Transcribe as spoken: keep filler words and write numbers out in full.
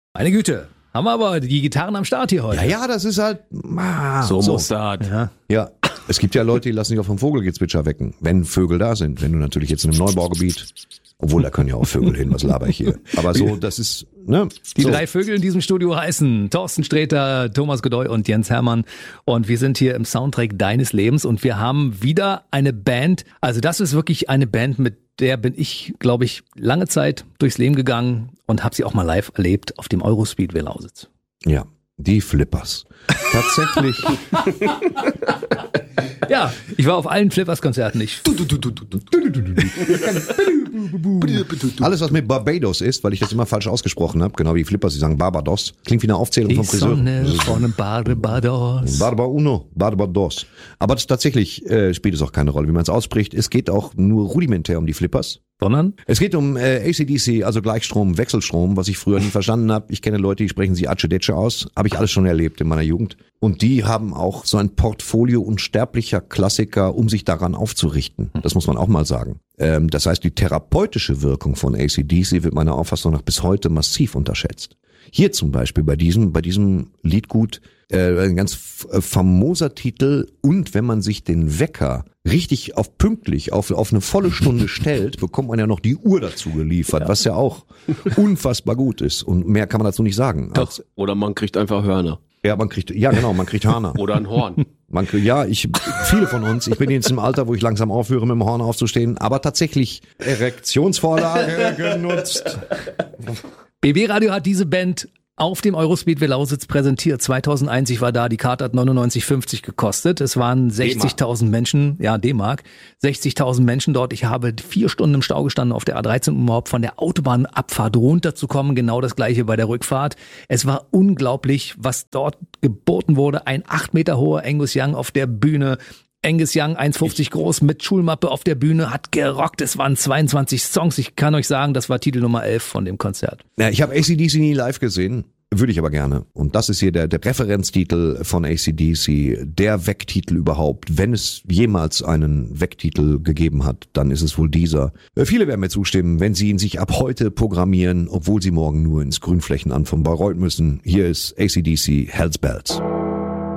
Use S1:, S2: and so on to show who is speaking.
S1: Meine Güte, haben wir aber die Gitarren am Start hier heute.
S2: Ja, ja, das ist halt... Ah,
S3: So, so muss das.
S1: Ja.
S2: Ja, es gibt ja Leute, die lassen sich auch vom Vogelgezwitscher wecken, wenn Vögel da sind. Wenn du natürlich jetzt in einem Neubaugebiet... Obwohl, da können ja auch Vögel hin, was laber ich hier. Aber so, das ist, ne?
S1: Die
S2: so.
S1: drei Vögel in diesem Studio heißen Thorsten Sträter, Thomas Godoy und Jens Hermann. Und wir sind hier im Soundtrack deines Lebens und wir haben wieder eine Band. Also das ist wirklich eine Band, mit der bin ich, glaube ich, lange Zeit durchs Leben gegangen und habe sie auch mal live erlebt auf dem Eurospeedway Lausitz.
S2: Ja, die Flippers. Tatsächlich.
S1: Ja, ich war auf allen Flippers-Konzerten. Ich
S2: Alles, was mit Barbados ist, weil ich das immer falsch ausgesprochen habe, genau wie Flippers, sie sagen Barbados, klingt wie eine Aufzählung
S1: die
S2: vom Friseur.
S1: Sonne von Barbados.
S2: Barba Uno, Barbados. Aber das tatsächlich äh, spielt es auch keine Rolle, wie man es ausspricht. Es geht auch nur rudimentär um die Flippers.
S1: Sondern?
S2: Es geht um äh, A C D C, also Gleichstrom, Wechselstrom, was ich früher nie verstanden habe. Ich kenne Leute, die sprechen sie Atschedetsche aus. Habe ich alles schon erlebt in meiner Jugend. Und die haben auch so ein Portfolio unsterblicher Klassiker, um sich daran aufzurichten. Das muss man auch mal sagen. Ähm, das heißt, die therapeutische Wirkung von A C D C wird meiner Auffassung nach bis heute massiv unterschätzt. Hier zum Beispiel bei diesem, bei diesem Liedgut äh, ein ganz f- famoser Titel, und wenn man sich den Wecker richtig auf pünktlich auf, auf eine volle Stunde stellt, bekommt man ja noch die Uhr dazu geliefert, ja. Was ja auch unfassbar gut ist, und mehr kann man dazu nicht sagen.
S3: Doch. Oder man kriegt einfach Hörner.
S2: Ja, man kriegt, ja genau, man kriegt Hörner.
S3: Oder ein Horn.
S2: Man, ja, ich, viele von uns, ich bin jetzt im Alter, wo ich langsam aufhöre, mit dem Horn aufzustehen, aber tatsächlich Erektionsvorlage genutzt.
S1: B B Radio hat diese Band auf dem Eurospeedway Lausitz präsentiert. zweitausendeins, ich war da, die Karte hat neunundneunzig fünfzig gekostet. Es waren sechzigtausend Menschen, ja D-Mark, sechzigtausend Menschen dort. Ich habe vier Stunden im Stau gestanden auf der A dreizehn, um überhaupt von der Autobahnabfahrt runterzukommen. Genau das gleiche bei der Rückfahrt. Es war unglaublich, was dort geboten wurde. Ein acht Meter hoher Angus Young auf der Bühne. Angus Young, eins fünfzig groß, mit Schulmappe auf der Bühne, hat gerockt. Es waren zweiundzwanzig Songs. Ich kann euch sagen, das war Titel Nummer elf von dem Konzert.
S2: Ja, ich habe A C D C nie live gesehen, würde ich aber gerne. Und das ist hier der, der Referenztitel von A C D C, der Wecktitel überhaupt. Wenn es jemals einen Wecktitel gegeben hat, dann ist es wohl dieser. Viele werden mir zustimmen, wenn sie ihn sich ab heute programmieren, obwohl sie morgen nur ins Grünflächenamt von Bayreuth müssen. Hier ist A C D C, Hell's Bells.